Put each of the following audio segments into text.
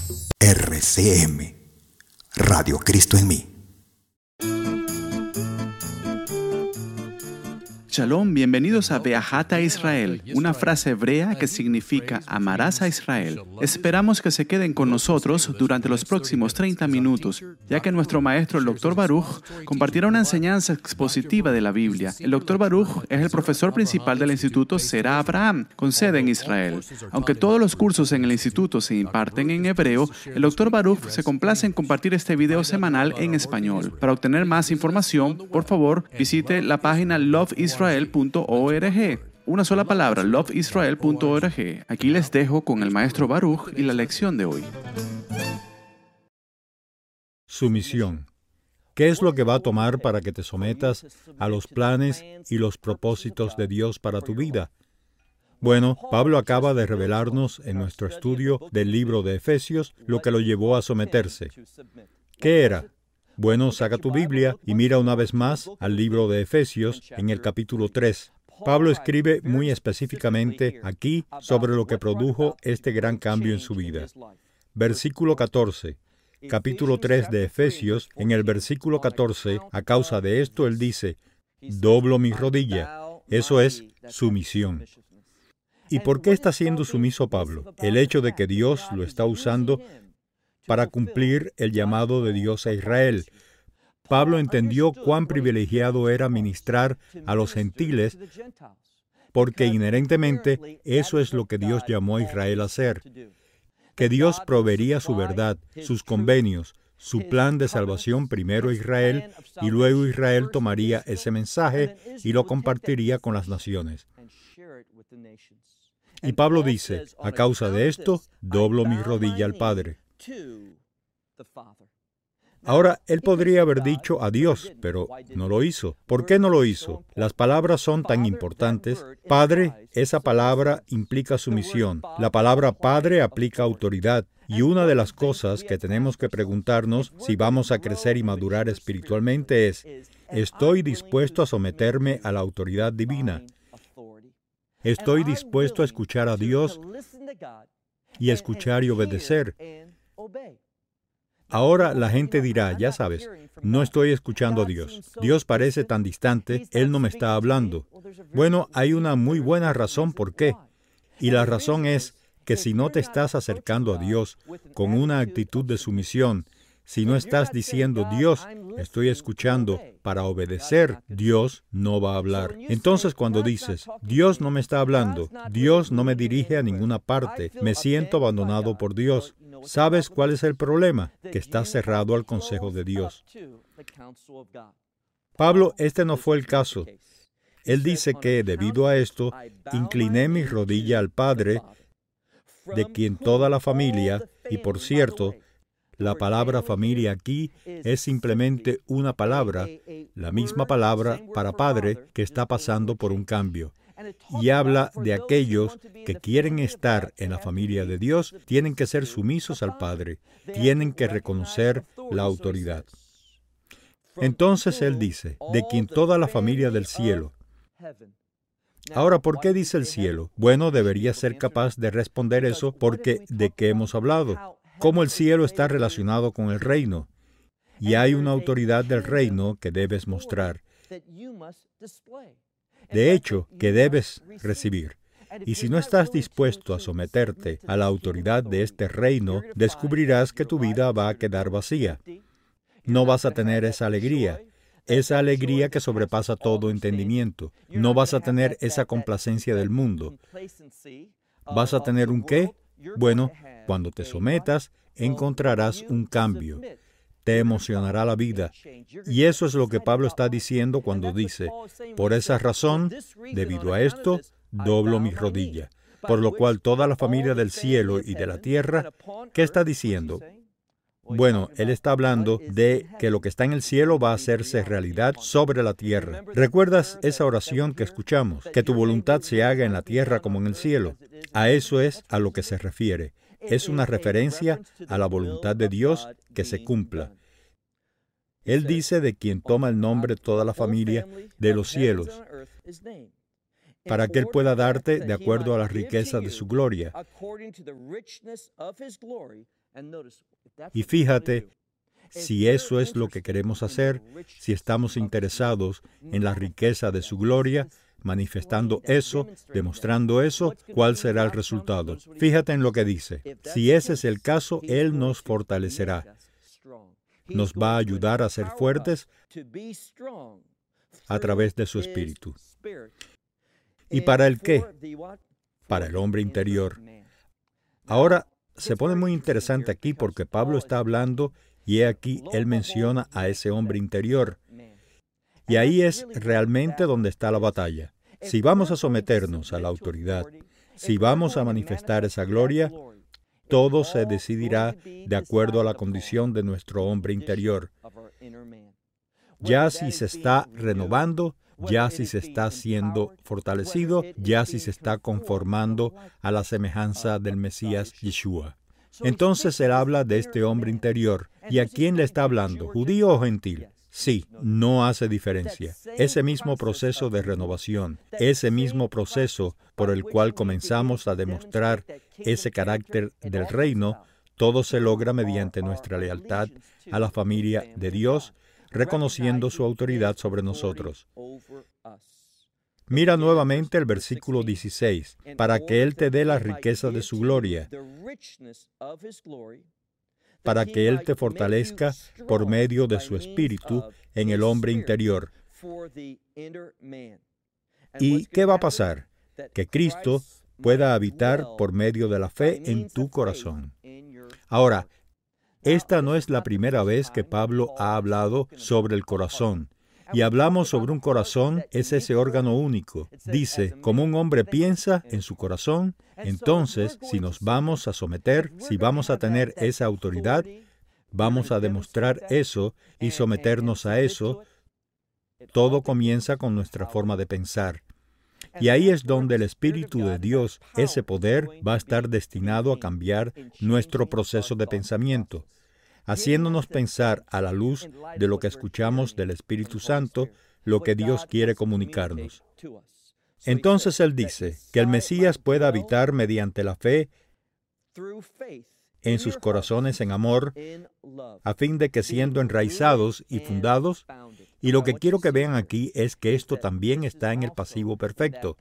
RCM, Radio Cristo en mí. Shalom, bienvenidos a Be'ahat Israel, una frase hebrea que significa amarás a Israel. Esperamos que se queden con nosotros durante los próximos 30 minutos, ya que nuestro maestro, el Dr. Baruch, compartirá una enseñanza expositiva de la Biblia. El Dr. Baruch es el profesor principal del Instituto Será Abraham, con sede en Israel. Aunque todos los cursos en el instituto se imparten en hebreo, el Dr. Baruch se complace en compartir este video semanal en español. Para obtener más información, por favor, visite la página loveisrael.org. Una sola palabra, loveisrael.org. Aquí les dejo con el maestro Baruch y la lección de hoy. Sumisión. ¿Qué es lo que va a tomar para que te sometas a los planes y los propósitos de Dios para tu vida? Bueno, Pablo acaba de revelarnos en nuestro estudio del libro de Efesios lo que lo llevó a someterse. ¿Qué era? Bueno, saca tu Biblia y mira una vez más al libro de Efesios en el capítulo 3. Pablo escribe muy específicamente aquí sobre lo que produjo este gran cambio en su vida. Versículo 14. Capítulo 3 de Efesios, en el versículo 14, a causa de esto él dice, doblo mi rodilla. Eso es sumisión. ¿Y por qué está siendo sumiso Pablo? El hecho de que Dios lo está usando para cumplir el llamado de Dios a Israel. Pablo entendió cuán privilegiado era ministrar a los gentiles, porque inherentemente eso es lo que Dios llamó a Israel a hacer. Que Dios proveería su verdad, sus convenios, su plan de salvación primero a Israel, y luego Israel tomaría ese mensaje y lo compartiría con las naciones. Y Pablo dice, a causa de esto, doblo mi rodilla al Padre. Ahora, él podría haber dicho a Dios, pero no lo hizo. ¿Por qué no lo hizo? Las palabras son tan importantes. Padre, esa palabra implica sumisión. La palabra Padre aplica autoridad. Y una de las cosas que tenemos que preguntarnos si vamos a crecer y madurar espiritualmente es, ¿estoy dispuesto a someterme a la autoridad divina? ¿Estoy dispuesto a escuchar a Dios y escuchar y obedecer? Ahora la gente dirá, ya sabes, no estoy escuchando a Dios. Dios parece tan distante, Él no me está hablando. Bueno, hay una muy buena razón por qué. Y la razón es que si no te estás acercando a Dios con una actitud de sumisión, si no estás diciendo, Dios, estoy escuchando para obedecer, Dios no va a hablar. Entonces cuando dices, Dios no me está hablando, Dios no me dirige a ninguna parte, me siento abandonado por Dios, ¿sabes cuál es el problema? Que estás cerrado al consejo de Dios. Pablo, este no fue el caso. Él dice que, debido a esto, incliné mi rodilla al Padre, de quien toda la familia, y por cierto, la palabra familia aquí es simplemente una palabra, la misma palabra para padre que está pasando por un cambio. Y habla de aquellos que quieren estar en la familia de Dios, tienen que ser sumisos al Padre, tienen que reconocer la autoridad. Entonces él dice, de quien toda la familia del cielo. Ahora, ¿por qué dice el cielo? Bueno, debería ser capaz de responder eso porque ¿de qué hemos hablado? Cómo el cielo está relacionado con el reino. Y hay una autoridad del reino que debes mostrar. De hecho, que debes recibir. Y si no estás dispuesto a someterte a la autoridad de este reino, descubrirás que tu vida va a quedar vacía. No vas a tener esa alegría que sobrepasa todo entendimiento. No vas a tener esa complacencia del mundo. ¿Vas a tener un qué? Bueno, cuando te sometas, encontrarás un cambio. Te emocionará la vida. Y eso es lo que Pablo está diciendo cuando dice, por esa razón, debido a esto, doblo mi rodilla. Por lo cual toda la familia del cielo y de la tierra, ¿qué está diciendo? Bueno, él está hablando de que lo que está en el cielo va a hacerse realidad sobre la tierra. ¿Recuerdas esa oración que escuchamos? Que tu voluntad se haga en la tierra como en el cielo. A eso es a lo que se refiere. Es una referencia a la voluntad de Dios que se cumpla. Él dice de quien toma el nombre toda la familia de los cielos, para que Él pueda darte de acuerdo a la riqueza de su gloria. Y fíjate, si eso es lo que queremos hacer, si estamos interesados en la riqueza de su gloria, manifestando eso, demostrando eso, ¿cuál será el resultado? Fíjate en lo que dice. Si ese es el caso, Él nos fortalecerá. Nos va a ayudar a ser fuertes a través de su Espíritu. ¿Y para el qué? Para el hombre interior. Ahora, se pone muy interesante aquí porque Pablo está hablando y he aquí, él menciona a ese hombre interior. Y ahí es realmente donde está la batalla. Si vamos a someternos a la autoridad, si vamos a manifestar esa gloria, todo se decidirá de acuerdo a la condición de nuestro hombre interior. Ya si se está renovando, ya si se está siendo fortalecido, ya si se está conformando a la semejanza del Mesías Yeshua. Entonces él habla de este hombre interior. ¿Y a quién le está hablando? ¿Judío o gentil? Sí, no hace diferencia. Ese mismo proceso de renovación, ese mismo proceso por el cual comenzamos a demostrar ese carácter del reino, todo se logra mediante nuestra lealtad a la familia de Dios, reconociendo su autoridad sobre nosotros. Mira nuevamente el versículo 16, para que Él te dé la riqueza de su gloria, para que Él te fortalezca por medio de su Espíritu en el hombre interior. ¿Y qué va a pasar? Que Cristo pueda habitar por medio de la fe en tu corazón. Ahora, esta no es la primera vez que Pablo ha hablado sobre el corazón. Y hablamos sobre un corazón, es ese órgano único. Dice, como un hombre piensa en su corazón, entonces, si nos vamos a someter, si vamos a tener esa autoridad, vamos a demostrar eso y someternos a eso. Todo comienza con nuestra forma de pensar. Y ahí es donde el Espíritu de Dios, ese poder, va a estar destinado a cambiar nuestro proceso de pensamiento, haciéndonos pensar a la luz de lo que escuchamos del Espíritu Santo, lo que Dios quiere comunicarnos. Entonces él dice que el Mesías pueda habitar mediante la fe en sus corazones en amor, a fin de que siendo enraizados y fundados, y lo que quiero que vean aquí es que esto también está en el pasivo perfecto.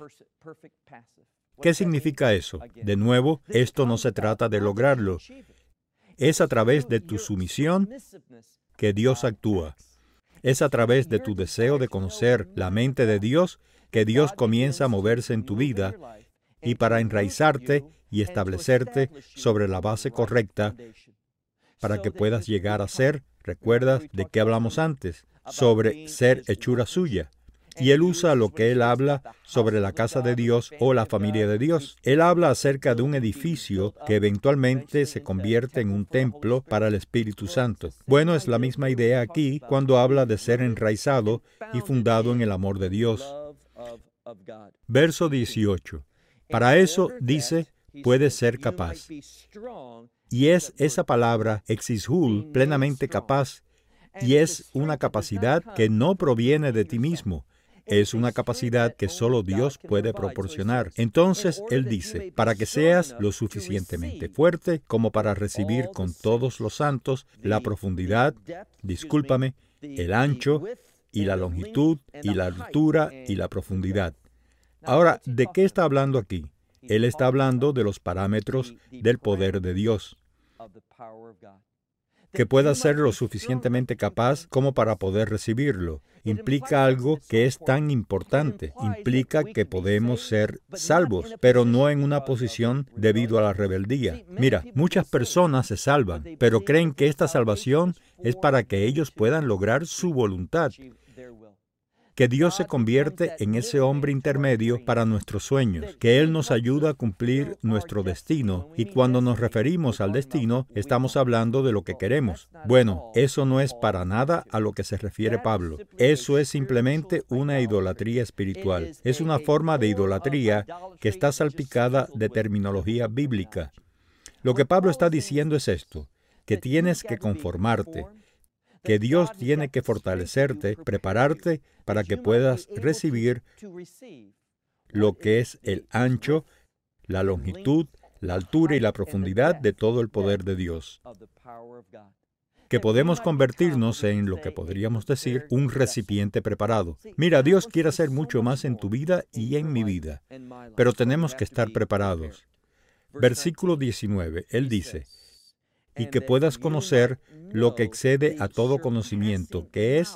¿Qué significa eso? De nuevo, esto no se trata de lograrlo. Es a través de tu sumisión que Dios actúa. Es a través de tu deseo de conocer la mente de Dios que Dios comienza a moverse en tu vida y para enraizarte y establecerte sobre la base correcta para que puedas llegar a ser, ¿recuerdas de qué hablamos antes? Sobre ser hechura suya. Y él usa lo que él habla sobre la casa de Dios o la familia de Dios. Él habla acerca de un edificio que eventualmente se convierte en un templo para el Espíritu Santo. Bueno, es la misma idea aquí cuando habla de ser enraizado y fundado en el amor de Dios. Verso 18. Para eso, dice, puedes ser capaz. Y es esa palabra, exishul, plenamente capaz, y es una capacidad que no proviene de ti mismo. Es una capacidad que solo Dios puede proporcionar. Entonces, Él dice, para que seas lo suficientemente fuerte como para recibir con todos los santos la profundidad, el ancho y la longitud y la altura y la profundidad. Ahora, ¿de qué está hablando aquí? Él está hablando de los parámetros del poder de Dios. Que pueda ser lo suficientemente capaz como para poder recibirlo. Implica algo que es tan importante. Implica que podemos ser salvos, pero no en una posición debido a la rebeldía. Mira, muchas personas se salvan, pero creen que esta salvación es para que ellos puedan lograr su voluntad. Que Dios se convierte en ese hombre intermedio para nuestros sueños, que Él nos ayuda a cumplir nuestro destino, y cuando nos referimos al destino, estamos hablando de lo que queremos. Bueno, eso no es para nada a lo que se refiere Pablo. Eso es simplemente una idolatría espiritual. Es una forma de idolatría que está salpicada de terminología bíblica. Lo que Pablo está diciendo es esto, que tienes que conformarte, que Dios tiene que fortalecerte, prepararte para que puedas recibir lo que es el ancho, la longitud, la altura y la profundidad de todo el poder de Dios. Que podemos convertirnos en lo que podríamos decir un recipiente preparado. Mira, Dios quiere hacer mucho más en tu vida y en mi vida, pero tenemos que estar preparados. Versículo 19, Él dice, y que puedas conocer lo que excede a todo conocimiento, que es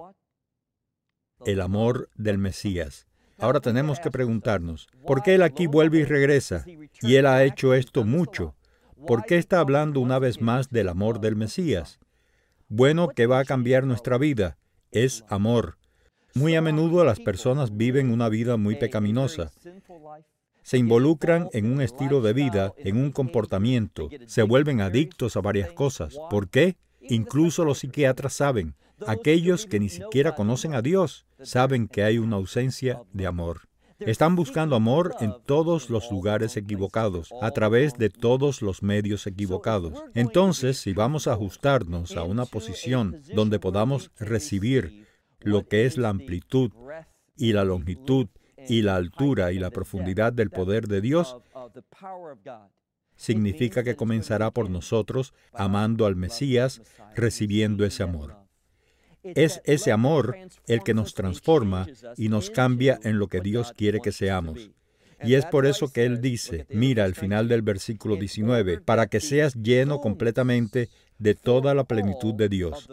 el amor del Mesías. Ahora tenemos que preguntarnos, ¿por qué Él aquí vuelve y regresa? Y Él ha hecho esto mucho. ¿Por qué está hablando una vez más del amor del Mesías? Bueno, ¿qué va a cambiar nuestra vida? Es amor. Muy a menudo las personas viven una vida muy pecaminosa. Se involucran en un estilo de vida, en un comportamiento. Se vuelven adictos a varias cosas. ¿Por qué? Incluso los psiquiatras saben. Aquellos que ni siquiera conocen a Dios saben que hay una ausencia de amor. Están buscando amor en todos los lugares equivocados, a través de todos los medios equivocados. Entonces, si vamos a ajustarnos a una posición donde podamos recibir lo que es la amplitud y la longitud y la altura y la profundidad del poder de Dios, significa que comenzará por nosotros amando al Mesías, recibiendo ese amor. Es ese amor el que nos transforma y nos cambia en lo que Dios quiere que seamos. Y es por eso que Él dice, mira al final del versículo 19, para que seas lleno completamente de toda la plenitud de Dios.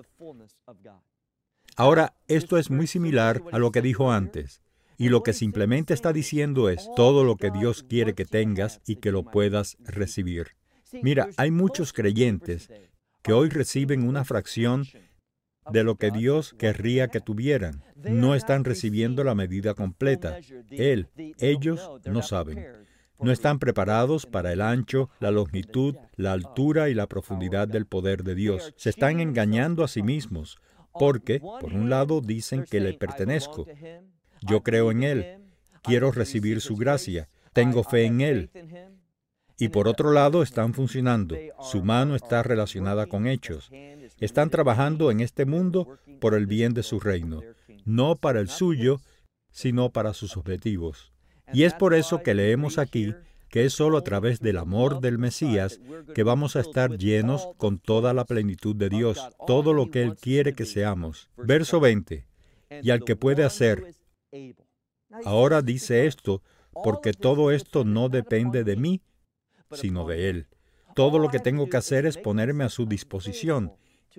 Ahora, esto es muy similar a lo que dijo antes. Y lo que simplemente está diciendo es todo lo que Dios quiere que tengas y que lo puedas recibir. Mira, hay muchos creyentes que hoy reciben una fracción de lo que Dios querría que tuvieran. No están recibiendo la medida completa. Ellos no saben. No están preparados para el ancho, la longitud, la altura y la profundidad del poder de Dios. Se están engañando a sí mismos, porque, por un lado, dicen que le pertenezco. Yo creo en Él. Quiero recibir su gracia. Tengo fe en Él. Y por otro lado, están funcionando. Su mano está relacionada con hechos. Están trabajando en este mundo por el bien de su reino, no para el suyo, sino para sus objetivos. Y es por eso que leemos aquí que es solo a través del amor del Mesías que vamos a estar llenos con toda la plenitud de Dios, todo lo que Él quiere que seamos. Verso 20. Y al que puede hacer. Ahora dice esto, porque todo esto no depende de mí, sino de Él. Todo lo que tengo que hacer es ponerme a su disposición,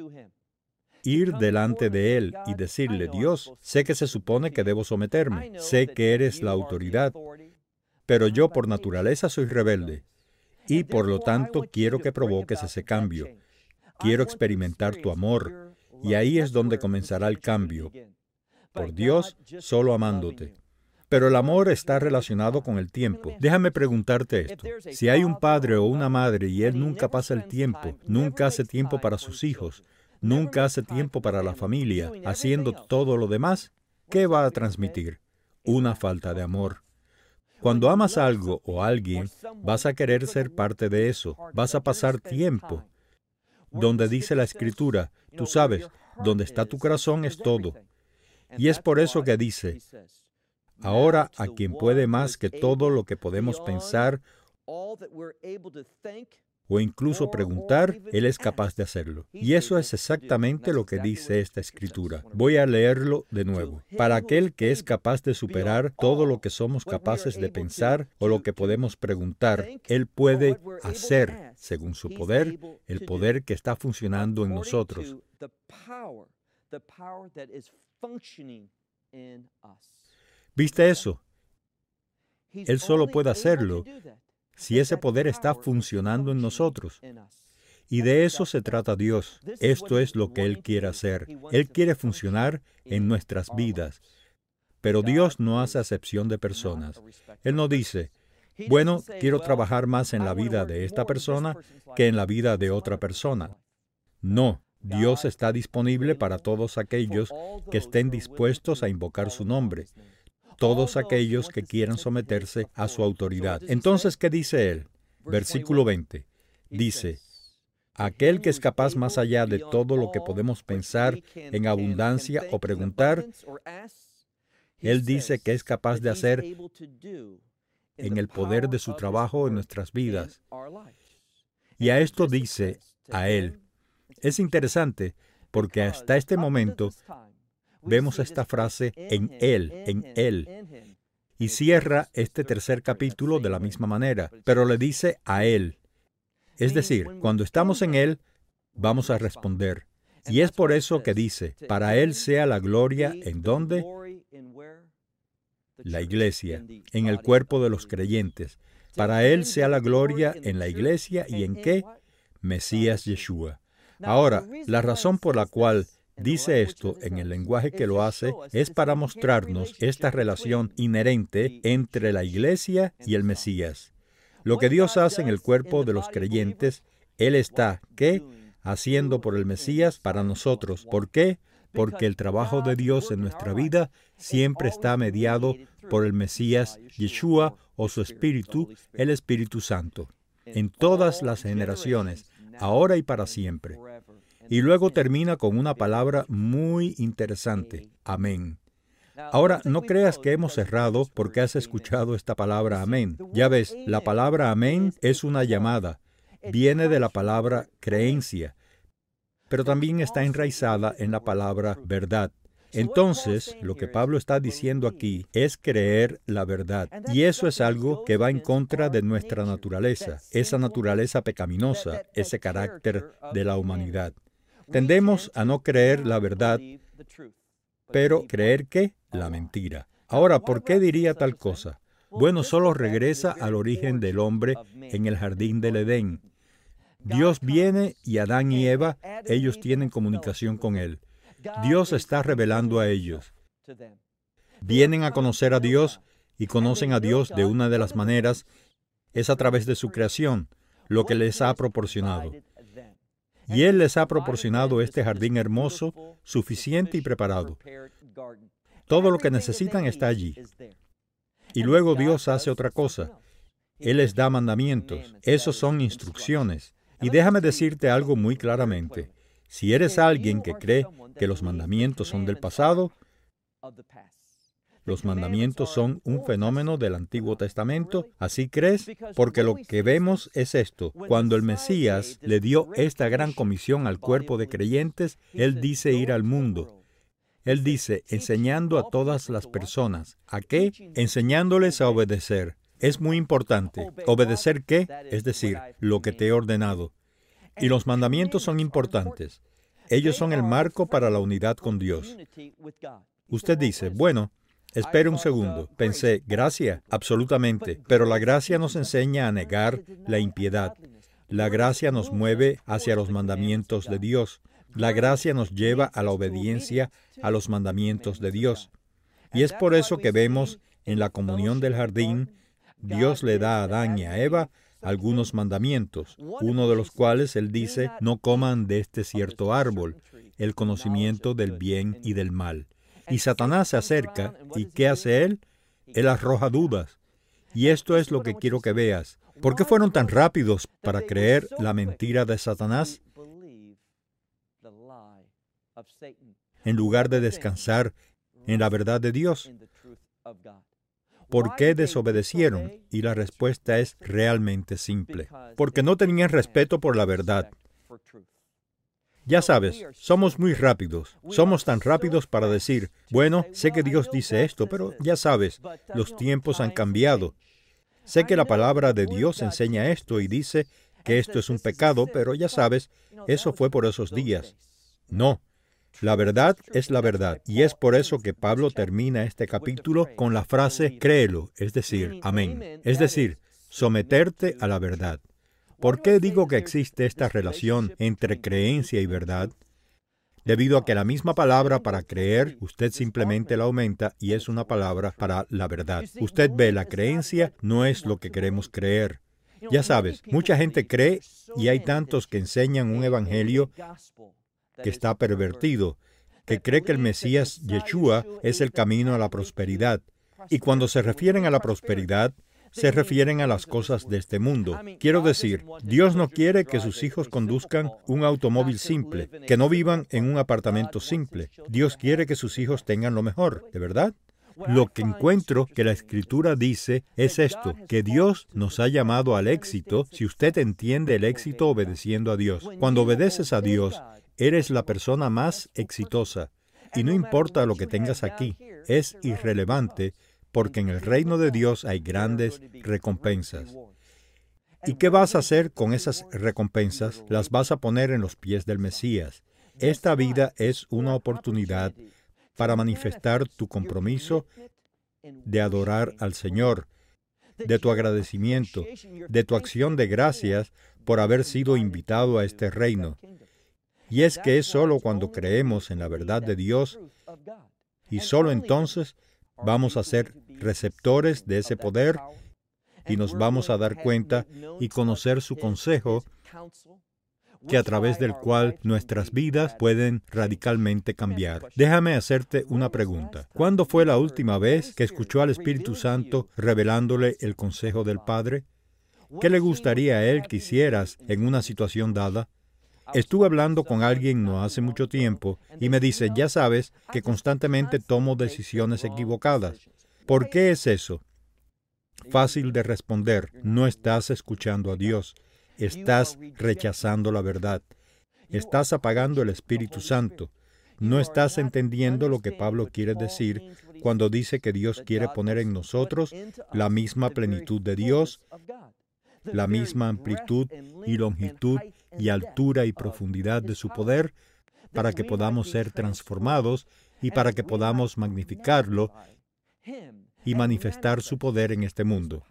ir delante de Él y decirle, Dios, sé que se supone que debo someterme, sé que eres la autoridad, pero yo por naturaleza soy rebelde, y por lo tanto quiero que provoques ese cambio. Quiero experimentar tu amor, y ahí es donde comenzará el cambio. Por Dios, solo amándote. Pero el amor está relacionado con el tiempo. Déjame preguntarte esto. Si hay un padre o una madre y él nunca pasa el tiempo, nunca hace tiempo para sus hijos, nunca hace tiempo para la familia, haciendo todo lo demás, ¿qué va a transmitir? Una falta de amor. Cuando amas algo o a alguien, vas a querer ser parte de eso. Vas a pasar tiempo. Donde dice la Escritura, tú sabes, donde está tu corazón es todo. Y es por eso que dice, ahora a quien puede más que todo lo que podemos pensar o incluso preguntar, Él es capaz de hacerlo. Y eso es exactamente lo que dice esta Escritura. Voy a leerlo de nuevo. Para aquel que es capaz de superar todo lo que somos capaces de pensar o lo que podemos preguntar, Él puede hacer, según su poder, el poder que está funcionando en nosotros. ¿Viste eso? Él solo puede hacerlo si ese poder está funcionando en nosotros. Y de eso se trata Dios. Esto es lo que Él quiere hacer. Él quiere funcionar en nuestras vidas. Pero Dios no hace acepción de personas. Él no dice, bueno, quiero trabajar más en la vida de esta persona que en la vida de otra persona. No. Dios está disponible para todos aquellos que estén dispuestos a invocar su nombre. Todos aquellos que quieran someterse a su autoridad. Entonces, ¿qué dice Él? Versículo 20. Dice, aquel que es capaz más allá de todo lo que podemos pensar en abundancia o preguntar, Él dice que es capaz de hacer en el poder de su trabajo en nuestras vidas. Y a esto dice, a Él. Es interesante porque hasta este momento vemos esta frase en Él. Y cierra este tercer capítulo de la misma manera, pero le dice a Él. Es decir, cuando estamos en Él, vamos a responder. Y es por eso que dice, para Él sea la gloria, ¿en dónde? La iglesia, en el cuerpo de los creyentes. Para Él sea la gloria en la iglesia y ¿en qué? Mesías Yeshua. Ahora, la razón por la cual dice esto en el lenguaje que lo hace es para mostrarnos esta relación inherente entre la iglesia y el Mesías. Lo que Dios hace en el cuerpo de los creyentes, Él está, ¿qué? Haciendo por el Mesías para nosotros. ¿Por qué? Porque el trabajo de Dios en nuestra vida siempre está mediado por el Mesías Yeshua o su Espíritu, el Espíritu Santo, en todas las generaciones, ahora y para siempre. Y luego termina con una palabra muy interesante, amén. Ahora, no creas que hemos cerrado porque has escuchado esta palabra amén. Ya ves, la palabra amén es una llamada. Viene de la palabra creencia, pero también está enraizada en la palabra verdad. Entonces, lo que Pablo está diciendo aquí es creer la verdad. Y eso es algo que va en contra de nuestra naturaleza, esa naturaleza pecaminosa, ese carácter de la humanidad. Tendemos a no creer la verdad, pero ¿creer qué? La mentira. Ahora, ¿por qué diría tal cosa? Bueno, solo regresa al origen del hombre en el jardín del Edén. Dios viene y Adán y Eva, ellos tienen comunicación con Él. Dios está revelando a ellos. Vienen a conocer a Dios y conocen a Dios de una de las maneras, es a través de su creación, lo que les ha proporcionado. Y Él les ha proporcionado este jardín hermoso, suficiente y preparado. Todo lo que necesitan está allí. Y luego Dios hace otra cosa. Él les da mandamientos. Esos son instrucciones. Y déjame decirte algo muy claramente. Si eres alguien que cree que los mandamientos son del pasado, los mandamientos son un fenómeno del Antiguo Testamento, ¿así crees? Porque lo que vemos es esto. Cuando el Mesías le dio esta gran comisión al cuerpo de creyentes, Él dice ir al mundo. Él dice, enseñando a todas las personas. ¿A qué? Enseñándoles a obedecer. Es muy importante. ¿Obedecer qué? Es decir, lo que te he ordenado. Y los mandamientos son importantes. Ellos son el marco para la unidad con Dios. Usted dice, bueno, espere un segundo. Pensé, gracia, absolutamente. Pero la gracia nos enseña a negar la impiedad. La gracia nos mueve hacia los mandamientos de Dios. La gracia nos lleva a la obediencia a los mandamientos de Dios. Y es por eso que vemos en la comunión del jardín, Dios le da a Adán y a Eva algunos mandamientos, uno de los cuales Él dice, no coman de este cierto árbol, el conocimiento del bien y del mal. Y Satanás se acerca, ¿y qué hace él? Él arroja dudas. Y esto es lo que quiero que veas. ¿Por qué fueron tan rápidos para creer la mentira de Satanás? En lugar de descansar en la verdad de Dios. ¿Por qué desobedecieron? Y la respuesta es realmente simple. Porque no tenían respeto por la verdad. Ya sabes, somos muy rápidos. Somos tan rápidos para decir, bueno, sé que Dios dice esto, pero ya sabes, los tiempos han cambiado. Sé que la palabra de Dios enseña esto y dice que esto es un pecado, pero ya sabes, eso fue por esos días. No. La verdad es la verdad, y es por eso que Pablo termina este capítulo con la frase créelo, es decir, amén, es decir, someterte a la verdad. ¿Por qué digo que existe esta relación entre creencia y verdad? Debido a que la misma palabra para creer, usted simplemente la aumenta y es una palabra para la verdad. Usted ve, la creencia no es lo que queremos creer. Ya sabes, mucha gente cree y hay tantos que enseñan un evangelio que está pervertido, que cree que el Mesías Yeshua es el camino a la prosperidad. Y cuando se refieren a la prosperidad, se refieren a las cosas de este mundo. Quiero decir, Dios no quiere que sus hijos conduzcan un automóvil simple, que no vivan en un apartamento simple. Dios quiere que sus hijos tengan lo mejor, ¿de verdad? Lo que encuentro que la Escritura dice es esto, que Dios nos ha llamado al éxito si usted entiende el éxito obedeciendo a Dios. Cuando obedeces a Dios, eres la persona más exitosa. Y no importa lo que tengas aquí, es irrelevante porque en el reino de Dios hay grandes recompensas. ¿Y qué vas a hacer con esas recompensas? Las vas a poner en los pies del Mesías. Esta vida es una oportunidad para manifestar tu compromiso de adorar al Señor, de tu agradecimiento, de tu acción de gracias por haber sido invitado a este reino. Y es que es solo cuando creemos en la verdad de Dios y solo entonces vamos a ser receptores de ese poder y nos vamos a dar cuenta y conocer su consejo, que a través del cual nuestras vidas pueden radicalmente cambiar. Déjame hacerte una pregunta. ¿Cuándo fue la última vez que escuchó al Espíritu Santo revelándole el consejo del Padre? ¿Qué le gustaría a Él que hicieras en una situación dada? Estuve hablando con alguien no hace mucho tiempo y me dice, ya sabes que constantemente tomo decisiones equivocadas. ¿Por qué es eso? Fácil de responder, no estás escuchando a Dios. Estás rechazando la verdad. Estás apagando el Espíritu Santo. No estás entendiendo lo que Pablo quiere decir cuando dice que Dios quiere poner en nosotros la misma plenitud de Dios, la misma amplitud y longitud y altura y profundidad de su poder, para que podamos ser transformados y para que podamos magnificarlo y manifestar su poder en este mundo.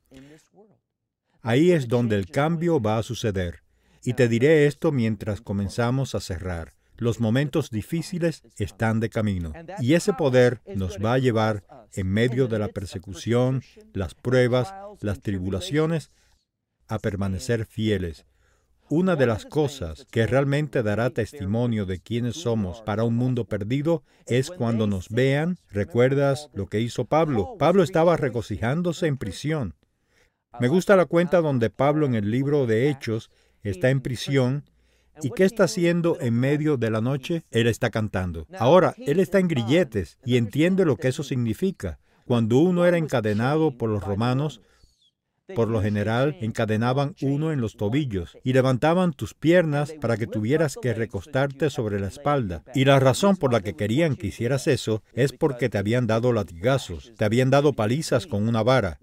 Ahí es donde el cambio va a suceder. Y te diré esto mientras comenzamos a cerrar. Los momentos difíciles están de camino. Y ese poder nos va a llevar, en medio de la persecución, las pruebas, las tribulaciones, a permanecer fieles. Una de las cosas que realmente dará testimonio de quiénes somos para un mundo perdido es cuando nos vean. ¿Recuerdas lo que hizo Pablo? Pablo estaba regocijándose en prisión. Me gusta la cuenta donde Pablo en el libro de Hechos está en prisión. ¿Y qué está haciendo en medio de la noche? Él está cantando. Ahora, él está en grilletes y entiende lo que eso significa. Cuando uno era encadenado por los romanos, por lo general encadenaban uno en los tobillos y levantaban tus piernas para que tuvieras que recostarte sobre la espalda. Y la razón por la que querían que hicieras eso es porque te habían dado latigazos, te habían dado palizas con una vara.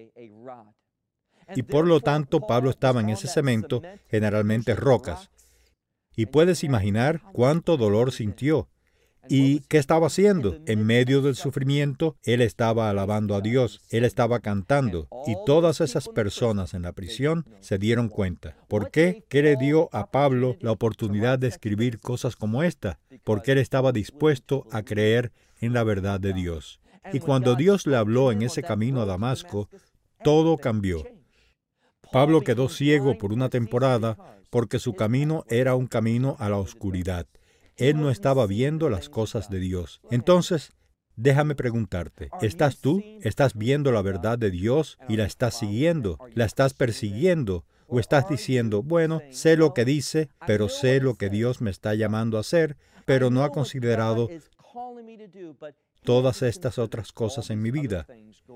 Y por lo tanto, Pablo estaba en ese cemento, generalmente rocas. Y puedes imaginar cuánto dolor sintió. ¿Y qué estaba haciendo? En medio del sufrimiento, él estaba alabando a Dios, él estaba cantando. Y todas esas personas en la prisión se dieron cuenta. ¿Por qué? ¿Qué le dio a Pablo la oportunidad de escribir cosas como esta? Porque él estaba dispuesto a creer en la verdad de Dios. Y cuando Dios le habló en ese camino a Damasco, todo cambió. Pablo quedó ciego por una temporada porque su camino era un camino a la oscuridad. Él no estaba viendo las cosas de Dios. Entonces, déjame preguntarte, ¿estás tú? ¿Estás viendo la verdad de Dios y la estás siguiendo? ¿La estás persiguiendo? ¿O estás diciendo, bueno, sé lo que dice, pero sé lo que Dios me está llamando a hacer, pero no ha considerado todas estas otras cosas en mi vida?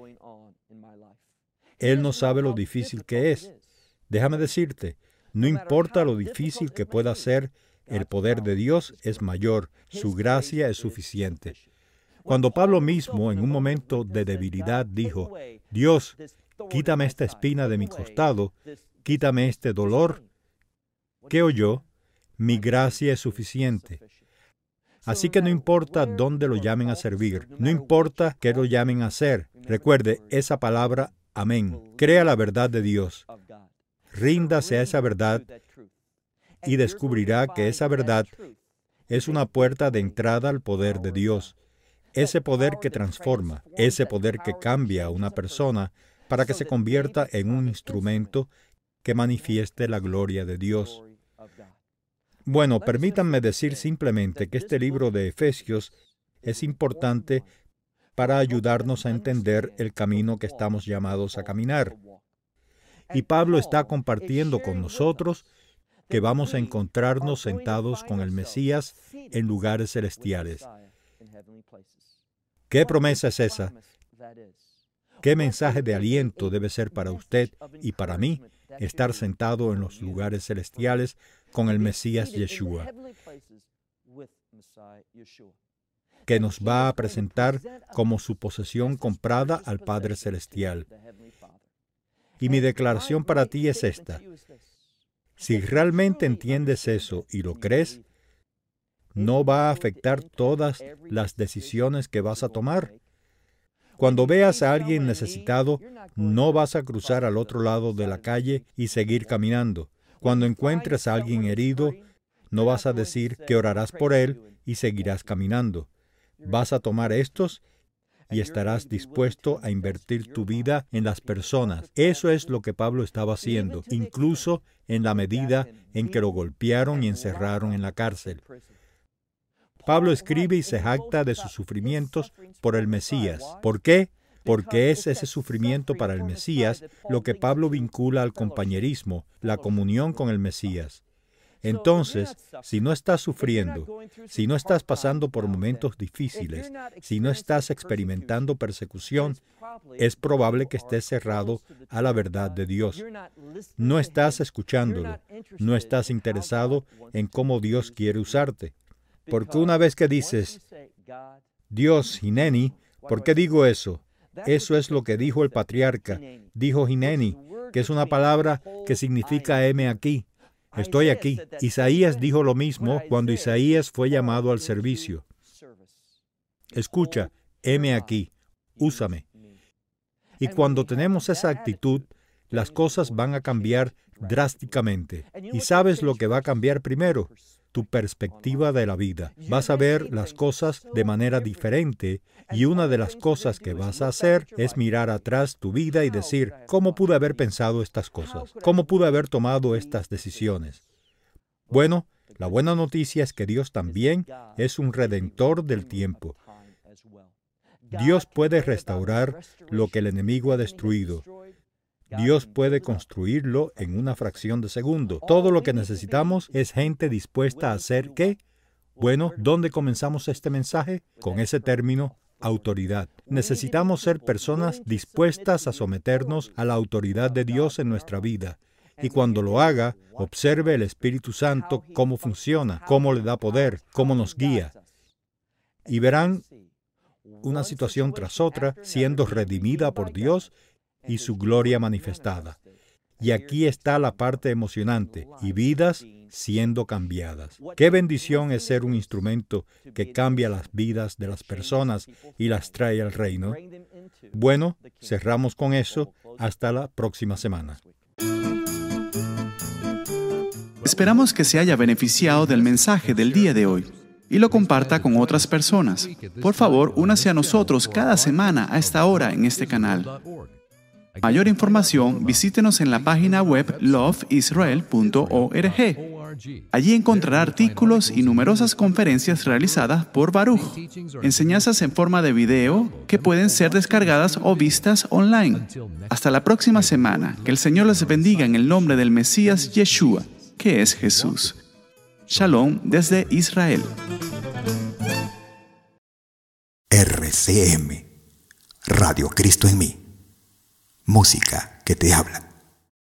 Él no sabe lo difícil que es. Déjame decirte, no importa lo difícil que pueda ser, el poder de Dios es mayor, su gracia es suficiente. Cuando Pablo mismo, en un momento de debilidad, dijo, Dios, quítame esta espina de mi costado, quítame este dolor, ¿qué oyó? Mi gracia es suficiente. Así que no importa dónde lo llamen a servir, no importa qué lo llamen a hacer. Recuerde esa palabra, amén. Crea la verdad de Dios. Ríndase a esa verdad y descubrirá que esa verdad es una puerta de entrada al poder de Dios. Ese poder que transforma, ese poder que cambia a una persona para que se convierta en un instrumento que manifieste la gloria de Dios. Bueno, permítanme decir simplemente que este libro de Efesios es importante para ayudarnos a entender el camino que estamos llamados a caminar. Y Pablo está compartiendo con nosotros que vamos a encontrarnos sentados con el Mesías en lugares celestiales. ¿Qué promesa es esa? ¿Qué mensaje de aliento debe ser para usted y para mí estar sentado en los lugares celestiales con el Mesías Yeshua, que nos va a presentar como su posesión comprada al Padre Celestial? Y mi declaración para ti es esta: si realmente entiendes eso y lo crees, no va a afectar todas las decisiones que vas a tomar. Cuando veas a alguien necesitado, no vas a cruzar al otro lado de la calle y seguir caminando. Cuando encuentres a alguien herido, no vas a decir que orarás por él y seguirás caminando. Vas a tomar estos y estarás dispuesto a invertir tu vida en las personas. Eso es lo que Pablo estaba haciendo, incluso en la medida en que lo golpearon y encerraron en la cárcel. Pablo escribe y se jacta de sus sufrimientos por el Mesías. ¿Por qué? Porque es ese sufrimiento para el Mesías lo que Pablo vincula al compañerismo, la comunión con el Mesías. Entonces, si no estás sufriendo, si no estás pasando por momentos difíciles, si no estás experimentando persecución, es probable que estés cerrado a la verdad de Dios. No estás escuchándolo, no estás interesado en cómo Dios quiere usarte. Porque una vez que dices, Dios, Hineni, ¿por qué digo eso? Eso es lo que dijo el patriarca. Dijo Hineni, que es una palabra que significa heme aquí. Estoy aquí. Isaías dijo lo mismo cuando Isaías fue llamado al servicio. Escucha, heme aquí, úsame. Y cuando tenemos esa actitud, las cosas van a cambiar drásticamente. ¿Y sabes lo que va a cambiar primero? Tu perspectiva de la vida. Vas a ver las cosas de manera diferente y una de las cosas que vas a hacer es mirar atrás tu vida y decir, ¿cómo pude haber pensado estas cosas? ¿Cómo pude haber tomado estas decisiones? Bueno, la buena noticia es que Dios también es un redentor del tiempo. Dios puede restaurar lo que el enemigo ha destruido. Dios puede construirlo en una fracción de segundo. Todo lo que necesitamos es gente dispuesta a hacer ¿qué? Bueno, ¿dónde comenzamos este mensaje? Con ese término, autoridad. Necesitamos ser personas dispuestas a someternos a la autoridad de Dios en nuestra vida. Y cuando lo haga, observe el Espíritu Santo cómo funciona, cómo le da poder, cómo nos guía. Y verán una situación tras otra siendo redimida por Dios y su gloria manifestada. Y aquí está la parte emocionante, y vidas siendo cambiadas. Qué bendición es ser un instrumento que cambia las vidas de las personas y las trae al reino. Bueno, cerramos con eso. Hasta la próxima semana. Esperamos que se haya beneficiado del mensaje del día de hoy y lo comparta con otras personas. Por favor, únase a nosotros cada semana a esta hora en este canal. Mayor información, visítenos en la página web loveisrael.org. Allí encontrará artículos y numerosas conferencias realizadas por Baruch, enseñanzas en forma de video que pueden ser descargadas o vistas online. Hasta la próxima semana. Que el Señor les bendiga en el nombre del Mesías Yeshua, que es Jesús. Shalom desde Israel. RCM, Radio Cristo en mí. Música que te habla.